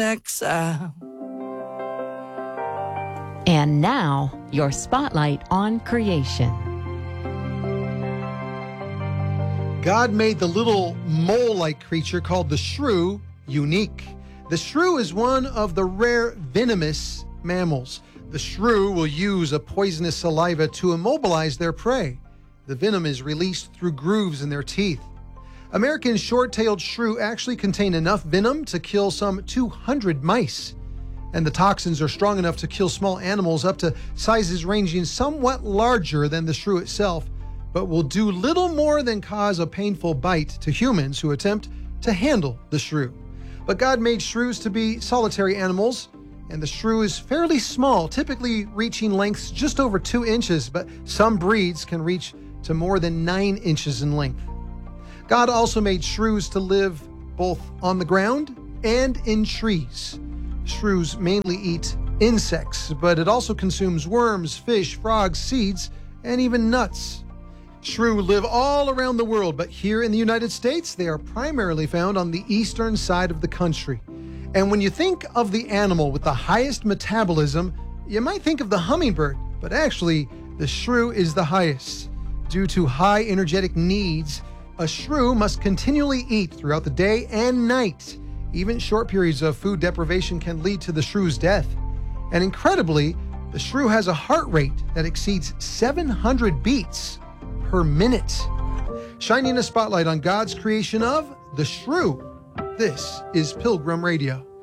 Alexa. And now, your spotlight on creation. God made the little mole-like creature called the shrew unique. The shrew is one of the rare venomous mammals. The shrew will use a poisonous saliva to immobilize their prey. The venom is released through grooves in their teeth. American short-tailed shrew actually contain enough venom to kill some 200 mice. And the toxins are strong enough to kill small animals up to sizes ranging somewhat larger than the shrew itself, but will do little more than cause a painful bite to humans who attempt to handle the shrew. But God made shrews to be solitary animals, and the shrew is fairly small, typically reaching lengths just over 2 inches, but some breeds can reach to more than 9 inches in length. God also made shrews to live both on the ground and in trees. Shrews mainly eat insects, but it also consumes worms, fish, frogs, seeds, and even nuts. Shrew live all around the world, but here in the United States, they are primarily found on the eastern side of the country. And when you think of the animal with the highest metabolism, you might think of the hummingbird, but actually, the shrew is the highest. Due to high energetic needs, a shrew must continually eat throughout the day and night. Even short periods of food deprivation can lead to the shrew's death. And incredibly, the shrew has a heart rate that exceeds 700 beats per minute. Shining a spotlight on God's creation of the shrew. This is Pilgrim Radio.